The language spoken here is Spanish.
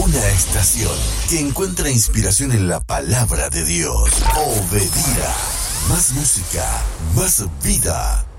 Una estación que encuentra inspiración en la palabra de Dios. Obedira. Más música, más vida.